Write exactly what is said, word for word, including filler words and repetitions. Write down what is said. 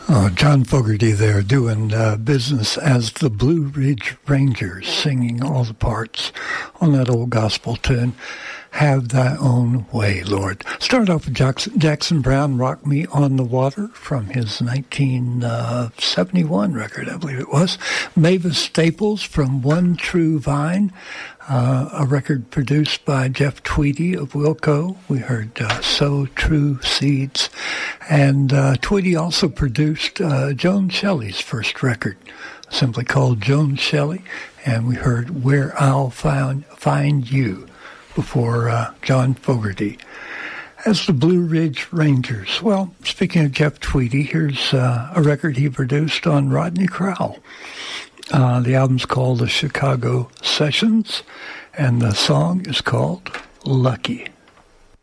Oh, John Fogerty there doing uh, business as the Blue Ridge Rangers, singing all the parts on that old gospel tune, Have Thy Own Way, Lord. Start off with Jackson, Jackson Browne, Rock Me on the Water, from his nineteen seventy-one record, I believe it was. Mavis Staples from One True Vine, uh, a record produced by Jeff Tweedy of Wilco. We heard uh, Sow True Seeds. And uh, Tweedy also produced uh, Joan Shelley's first record, simply called Joan Shelley. And we heard Where I'll Find, Find You before uh, John Fogerty. As the Blue Ridge Rangers. Well, speaking of Jeff Tweedy, here's uh, a record he produced on Rodney Crowell. Uh, the album's called The Chicago Sessions, and the song is called Lucky.